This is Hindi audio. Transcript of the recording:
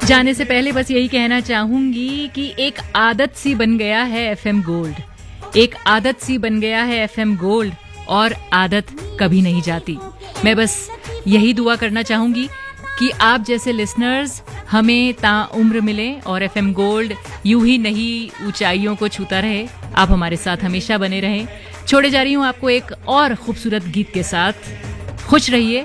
जाने से पहले बस यही कहना चाहूंगी कि एक आदत सी बन गया है एफएम गोल्ड। एक आदत सी बन गया है एफएम गोल्ड और आदत कभी नहीं जाती। मैं बस यही दुआ करना चाहूंगी कि आप जैसे लिसनर्स हमें ताउम्र मिले और एफएम गोल्ड यूं ही नई ऊंचाइयों को छूता रहे। आप हमारे साथ हमेशा बने रहें। छोड़े जा रही हूं आपको एक और खूबसूरत गीत के साथ। खुश रहिए।